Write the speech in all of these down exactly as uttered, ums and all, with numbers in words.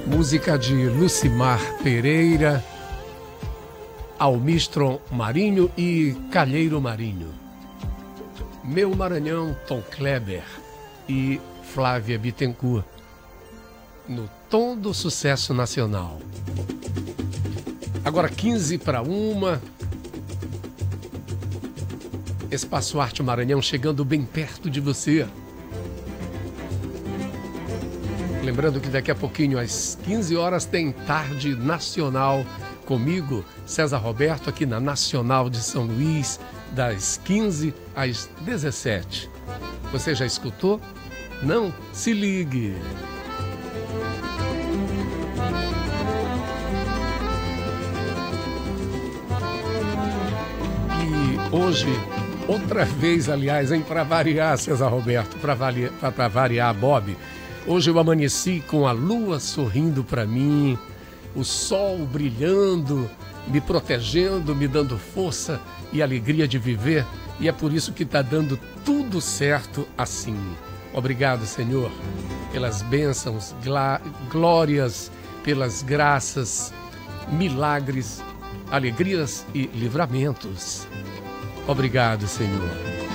Música de Lucimar Pereira, Almistron Marinho e Calheiro Marinho. Meu Maranhão, Tom Kleber e Flávia Bittencourt, no tom do sucesso nacional. Agora quinze para uma. Espaço Arte Maranhão chegando bem perto de você. Lembrando que daqui a pouquinho, às quinze horas, tem Tarde Nacional comigo, César Roberto, aqui na Nacional de São Luís, das quinze às dezessete. Você já escutou? Não? Se ligue! E hoje, outra vez, aliás, hein, para variar, César Roberto, para variar, Bob, hoje eu amanheci com a lua sorrindo para mim, o sol brilhando, me protegendo, me dando força e alegria de viver, e é por isso que está dando tudo certo assim. Obrigado, Senhor, pelas bênçãos, glórias, pelas graças, milagres, alegrias e livramentos. Obrigado, Senhor.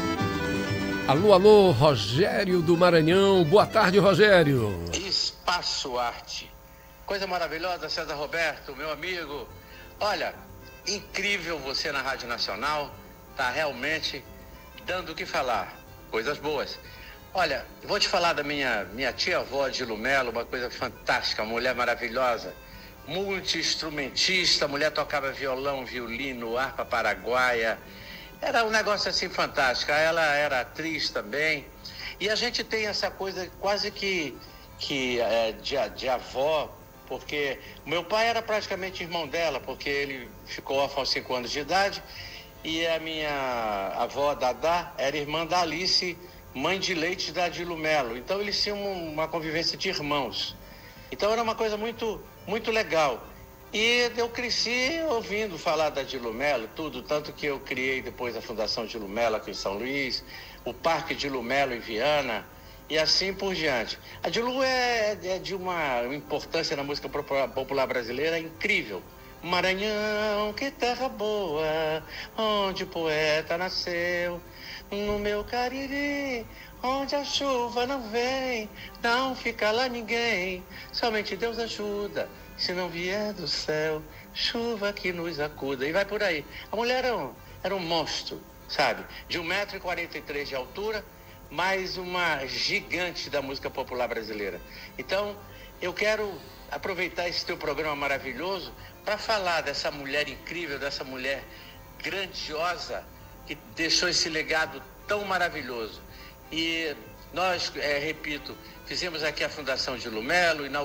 Alô, alô, Rogério do Maranhão. Boa tarde, Rogério. Espaço Arte. Coisa maravilhosa, César Roberto, meu amigo. Olha, incrível você na Rádio Nacional. Tá realmente dando o que falar. Coisas boas. Olha, vou te falar da minha, minha tia-avó de Lumelo, uma coisa fantástica, uma mulher maravilhosa. Multi-instrumentista, a mulher tocava violão, violino, harpa paraguaia. Era um negócio assim fantástico. Ela era atriz também. E a gente tem essa coisa quase que, que é, de, de avó, porque meu pai era praticamente irmão dela, porque ele ficou órfão aos cinco anos de idade, e a minha avó, Dadá, era irmã da Alice, mãe de leite da Adilu Melo. Então eles tinham uma convivência de irmãos. Então era uma coisa muito, muito legal. E eu cresci ouvindo falar da Adilu Melo, tudo, tanto que eu criei depois a Fundação Adilu Melo aqui em São Luís, o Parque Adilu Melo em Viana, e assim por diante. A Adilu é, é de uma importância na música popular brasileira incrível. Maranhão, que terra boa, onde o poeta nasceu, no meu Cariri, onde a chuva não vem, não fica lá ninguém, somente Deus ajuda. Se não vier do céu, chuva que nos acuda. E vai por aí. A mulher era um, era um monstro, sabe? De um metro e quarenta e três de altura, mais uma gigante da música popular brasileira. Então, eu quero aproveitar esse teu programa maravilhoso para falar dessa mulher incrível, dessa mulher grandiosa, que deixou esse legado tão maravilhoso. E nós, é, repito, fizemos aqui a Fundação Adilu Melo,